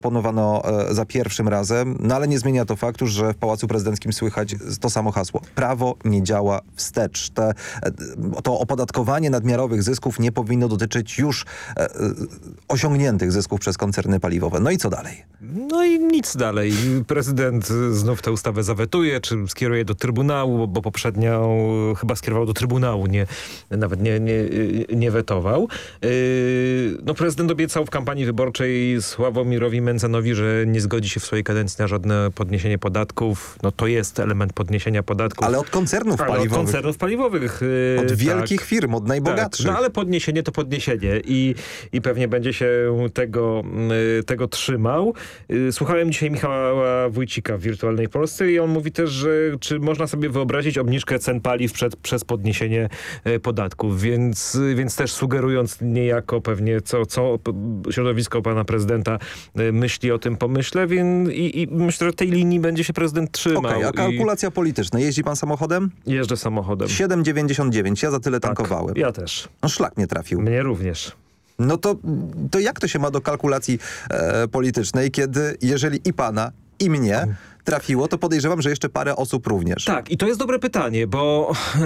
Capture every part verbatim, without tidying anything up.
proponowano e, za pierwszym razem, no ale nie zmienia to faktu, że w Pałacu Prezydenckim słychać to samo hasło. Prawo nie działa wstecz. Te, e, to opodatkowanie nadmiarowych zysków nie powinno dotyczyć już e, osiągniętych zysków przez koncerny paliwowe. No i co dalej? No i nic dalej. Prezydent znów tę ustawę zawetuje, czy skieruje do Trybunału, bo poprzednio chyba skierował do Trybunału, nie, nawet nie, nie, nie wetował. Yy, no prezydent obiecał w kampanii wyborczej Sławomirowi Mentzenowi, że nie zgodzi się w swojej kadencji na żadne podniesienie podatków. No to jest element podniesienia podatków. Ale od koncernów ale paliwowych. Od koncernów paliwowych. Yy, od wielkich tak. firm, od najbogatszych. Tak. No ale podniesienie to podniesienie i, i pewnie będzie się tego, yy, tego trzymał. Yy, słuchałem dzisiaj Michała Wójcika w Wirtualnej Polsce i on mówi też, że czy można sobie wyobrazić obniżkę cen paliw przed, przez podniesienie yy, podatków, więc, yy, więc też sugerując niejako pewnie co, co środowisko pana prezydenta yy, myśli o tym pomyśle, więc i, i myślę, że tej linii będzie się prezydent trzymał. Okej, a kalkulacja i... polityczna. Jeździ pan samochodem? Jeżdżę samochodem. siedem dziewięćdziesiąt dziewięć. Ja za tyle tak, tankowałem. Ja też. No szlak nie trafił. Mnie również. No to, to jak to się ma do kalkulacji e, politycznej, kiedy jeżeli i pana, i mnie trafiło, to podejrzewam, że jeszcze parę osób również. Tak, i to jest dobre pytanie, bo yy,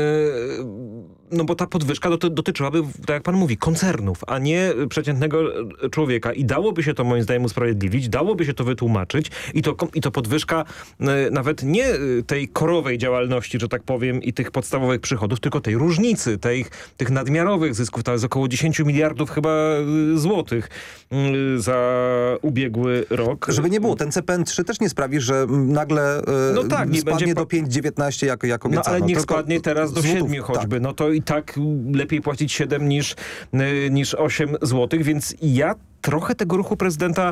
no bo ta podwyżka doty, dotyczyłaby, tak jak pan mówi, koncernów, a nie przeciętnego człowieka. I dałoby się to moim zdaniem usprawiedliwić, dałoby się to wytłumaczyć i to, i to podwyżka yy, nawet nie tej korowej działalności, że tak powiem, i tych podstawowych przychodów, tylko tej różnicy, tej, tych nadmiarowych zysków. To jest około dziesięć miliardów chyba złotych yy, za ubiegły rok. Żeby nie było, ten C P N trzy też nie sprawi, że nagle yy, no tak, nie spadnie będzie do pięć dziewiętnaście jak, jak obiecano. No ale niech tylko spadnie teraz do złotów, siedmiu choćby. Tak. No to i tak lepiej płacić siedem niż, niż osiem złotych, więc ja trochę tego ruchu prezydenta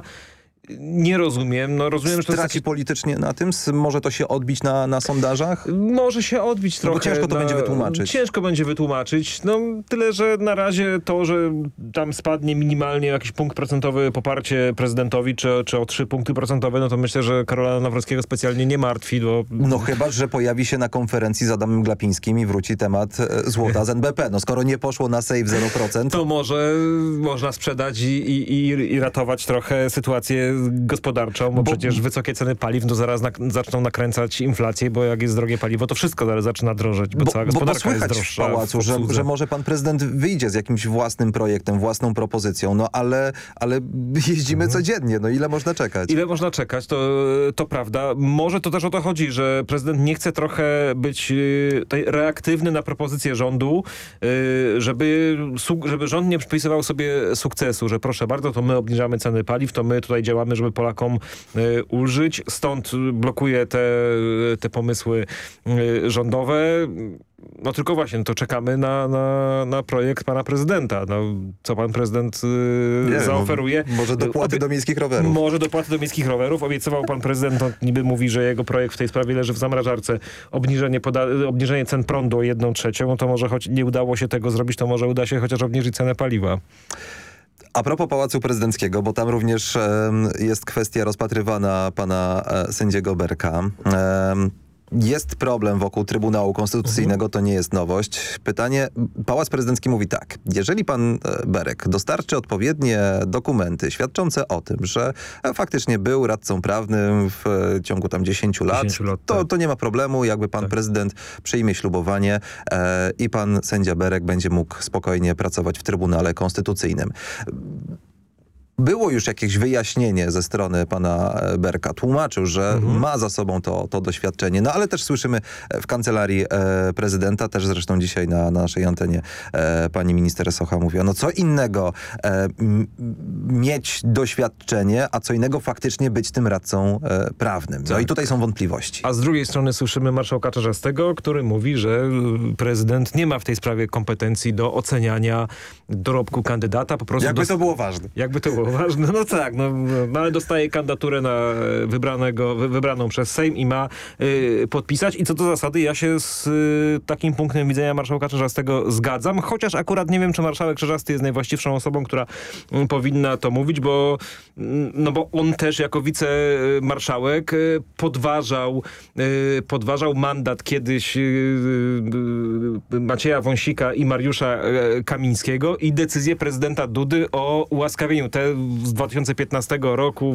nie rozumiem. No rozumiem, że to straci taki... politycznie na tym? Może to się odbić na, na sondażach? Może się odbić trochę. No bo ciężko to na... będzie wytłumaczyć. Ciężko będzie wytłumaczyć. No tyle, że na razie to, że tam spadnie minimalnie jakiś punkt procentowy poparcie prezydentowi, czy, czy o trzy punkty procentowe, no to myślę, że Karola Nawrockiego specjalnie nie martwi, bo... No chyba, że pojawi się na konferencji z Adamem Glapińskim i wróci temat złota z N B P. No skoro nie poszło na save zero procent... To może można sprzedać i, i, i, i ratować trochę sytuację gospodarczą, bo, bo przecież wysokie ceny paliw to zaraz na, zaczną nakręcać inflację, bo jak jest drogie paliwo, to wszystko zaraz zaczyna drożeć, bo, bo cała gospodarka bo jest droższa. W pałacu, w że, że może pan prezydent wyjdzie z jakimś własnym projektem, własną propozycją, no ale, ale jeździmy mhm. codziennie, no ile można czekać? Ile można czekać, to, to prawda. Może to też o to chodzi, że prezydent nie chce trochę być y, reaktywny na propozycję rządu, y, żeby, żeby rząd nie przypisywał sobie sukcesu, że proszę bardzo, to my obniżamy ceny paliw, to my tutaj działamy, żeby Polakom y, ulżyć. Stąd blokuje te, te pomysły y, rządowe. No tylko właśnie, no to czekamy na, na, na projekt pana prezydenta. No, co pan prezydent y, Nie, zaoferuje. Mo może dopłaty Obie do miejskich rowerów. Może dopłaty do miejskich rowerów. Obiecywał pan prezydent, no, niby mówi, że jego projekt w tej sprawie leży w zamrażarce. Obniżenie, obniżenie cen prądu o jedną trzecią, no to może choć nie udało się tego zrobić, to może uda się chociaż obniżyć cenę paliwa. A propos Pałacu Prezydenckiego, bo tam również e, jest kwestia rozpatrywana pana e, sędziego Berka. E, Jest problem wokół Trybunału Konstytucyjnego, to nie jest nowość. Pytanie, Pałac Prezydencki mówi tak, jeżeli pan Berek dostarczy odpowiednie dokumenty świadczące o tym, że faktycznie był radcą prawnym w ciągu tam dziesięciu lat, lat to, tak. to nie ma problemu, jakby pan tak. prezydent przyjmie ślubowanie e, i pan sędzia Berek będzie mógł spokojnie pracować w Trybunale Konstytucyjnym. Było już jakieś wyjaśnienie ze strony pana Berka. Tłumaczył, że mhm. ma za sobą to, to doświadczenie. No ale też słyszymy w kancelarii e, prezydenta, też zresztą dzisiaj na, na naszej antenie e, pani minister Socha mówiła, no co innego e, mieć doświadczenie, a co innego faktycznie być tym radcą e, prawnym. No tak. i tutaj są wątpliwości. A z drugiej strony słyszymy marszałka Czarzastego, który mówi, że prezydent nie ma w tej sprawie kompetencji do oceniania dorobku kandydata. Po prostu jakby dos- to było ważne. Jakby to było ważne. No tak, no, no ale dostaje kandydaturę na wybranego, wy, wybraną przez Sejm i ma y, podpisać. I co do zasady ja się z y, takim punktem widzenia marszałka Czarzastego zgadzam, chociaż akurat nie wiem, czy marszałek Czarzasty jest najwłaściwszą osobą, która y, powinna to mówić, bo, y, no bo on też jako wicemarszałek y, podważał, y, podważał mandat kiedyś y, y, Macieja Wąsika i Mariusza y, Kamińskiego i decyzję prezydenta Dudy o ułaskawieniu. Te z dwa tysiące piętnastego roku